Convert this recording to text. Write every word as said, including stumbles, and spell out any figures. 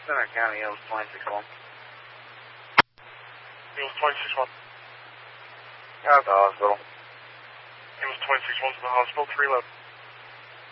Center County, it was twenty-six one. It was twenty-six one. Out at the hospital. It was twenty-six one to the hospital, three eleven.